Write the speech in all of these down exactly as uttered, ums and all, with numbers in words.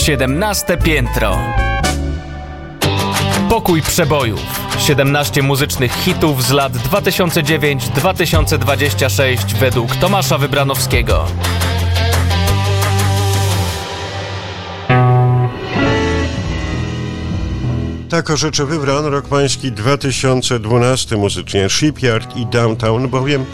siedemnaste piętro. Pokój przebojów. siedemnaście muzycznych hitów z lat dwa tysiące dziewiąty do dwa tysiące dwudziestego szóstego według Tomasza Wybranowskiego. Tak orzecze wybrano rok pański dwa tysiące dwunasty muzycznie, Shipyard i Downtown, bowiem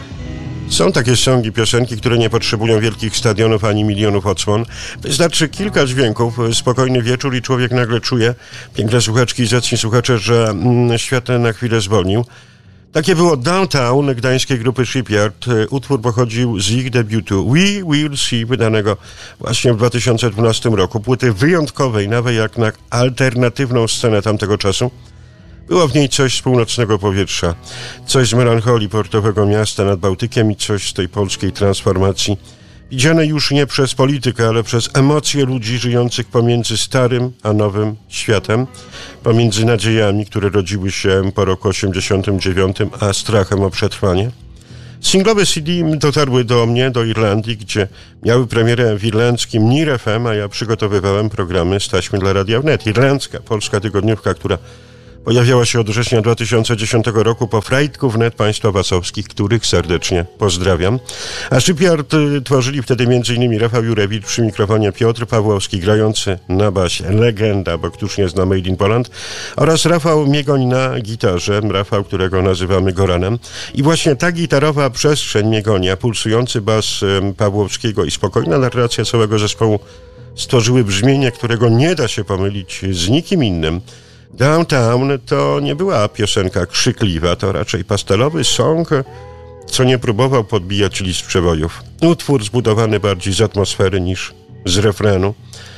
są takie songi, piosenki, które nie potrzebują wielkich stadionów ani milionów odsłon. Wystarczy kilka dźwięków, spokojny wieczór i człowiek nagle czuje, piękne słuchaczki i zacni słuchacze, że mm, świat ten na chwilę zwolnił. Takie było Downtown gdańskiej grupy Shipyard. Utwór pochodził z ich debiutu We Will See, wydanego właśnie w dwa tysiące dwunastym roku. Płyty wyjątkowej, nawet jak na alternatywną scenę tamtego czasu. Było w niej coś z północnego powietrza, coś z melancholii portowego miasta nad Bałtykiem i coś z tej polskiej transformacji. Widziane już nie przez politykę, ale przez emocje ludzi żyjących pomiędzy starym a nowym światem, pomiędzy nadziejami, które rodziły się po roku osiemdziesiątym dziewiątym, a strachem o przetrwanie. Singlowe C D dotarły do mnie, do Irlandii, gdzie miały premierę w irlandzkim N I R F M, a ja przygotowywałem programy z taśmy dla Radia Wnet. Irlandzka, polska tygodniówka, która pojawiała się od września dwa tysiące dziesiątego roku po frajtku wnet państwa wasowskich, których serdecznie pozdrawiam. A Shipyard y, tworzyli wtedy m.in. Rafał Jurewicz przy mikrofonie, Piotr Pawłowski grający na basie, legenda, bo któż nie zna Made in Poland, oraz Rafał Miegoń na gitarze, Rafał, którego nazywamy Goranem. I właśnie ta gitarowa przestrzeń Miegonia, pulsujący bas y, Pawłowskiego i spokojna narracja całego zespołu stworzyły brzmienie, którego nie da się pomylić z nikim innym. Downtown to nie była piosenka krzykliwa, to raczej pastelowy song, co nie próbował podbijać list przebojów. Utwór zbudowany bardziej z atmosfery niż z refrenu.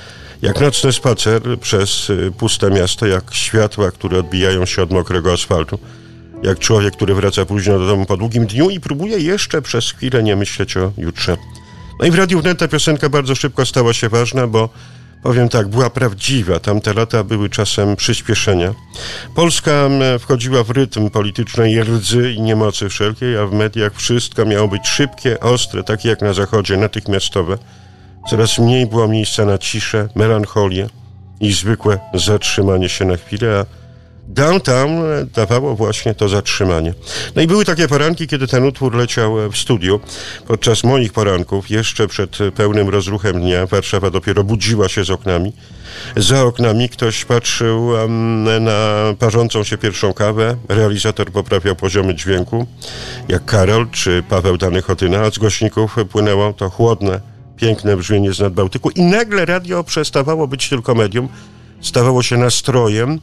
Jak nocny spacer przez puste miasto, jak światła, które odbijają się od mokrego asfaltu, jak człowiek, który wraca późno do domu po długim dniu i próbuje jeszcze przez chwilę nie myśleć o jutrze. No i w Radiu Wnet ta piosenka bardzo szybko stała się ważna, bo powiem tak, była prawdziwa. Tamte lata były czasem przyspieszenia. Polska wchodziła w rytm politycznej rdzy i niemocy wszelkiej, a w mediach wszystko miało być szybkie, ostre, takie jak na zachodzie, natychmiastowe. Coraz mniej było miejsca na ciszę, melancholię i zwykłe zatrzymanie się na chwilę, a Downtown dawało właśnie to zatrzymanie. No i były takie poranki, kiedy ten utwór leciał w studiu. Podczas moich poranków, jeszcze przed pełnym rozruchem dnia, Warszawa dopiero budziła się z oknami. Za oknami ktoś patrzył um, na parzącą się pierwszą kawę. Realizator poprawiał poziomy dźwięku, jak Karol czy Paweł Dany-Chotyna, a z głośników płynęło to chłodne, piękne brzmienie z Nadbałtyku i nagle radio przestawało być tylko medium, stawało się nastrojem.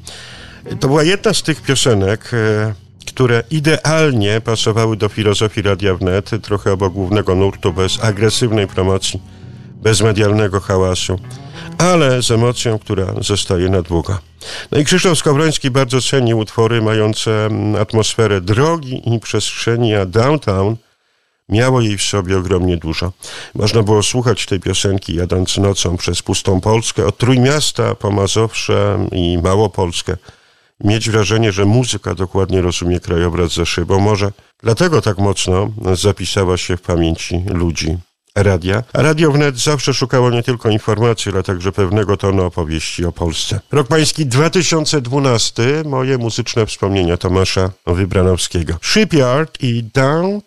To była jedna z tych piosenek, e, które idealnie pasowały do filozofii Radia Wnet, trochę obok głównego nurtu, bez agresywnej promocji, bez medialnego hałasu, ale z emocją, która zostaje na długo. No i Krzysztof Skowroński bardzo cenił utwory mające atmosferę drogi i przestrzeni, a Downtown miało jej w sobie ogromnie dużo. Można było słuchać tej piosenki jadąc nocą przez pustą Polskę, od Trójmiasta po Mazowsze i Małopolskę. Mieć wrażenie, że muzyka dokładnie rozumie krajobraz za szybą. Może dlatego tak mocno zapisała się w pamięci ludzi radia. A Radio Wnet zawsze szukało nie tylko informacji, ale także pewnego tonu opowieści o Polsce. Rok pański dwa tysiące dwunasty. Moje muzyczne wspomnienia Tomasza Wybranowskiego. Shipyard i Downtown.